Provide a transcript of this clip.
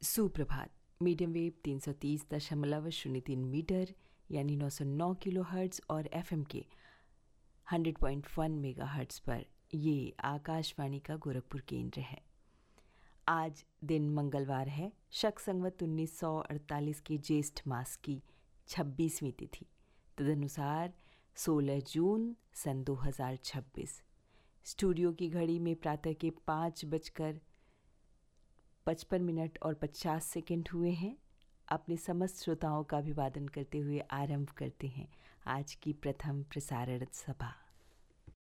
सुप्रभात। Medium wave 330.03 metre यानी 909 kilohertz और एफएम के 100.1 मेगाहर्ट्ज़ पर ये आकाशवाणी का गोरखपुर केंद्र है। आज दिन मंगलवार है, शक संवत 1948 के ज्येष्ठ मास की 26वीं तिथि, तदनुसार 16 जून सन 2026। स्टूडियो की घड़ी में प्रातः के 5:55 और 50 सेकंड हुए हैं। अपने समस्त श्रोताओं का अभिवादन करते हुए आरंभ करते हैं आज की प्रथम प्रसारण सभा।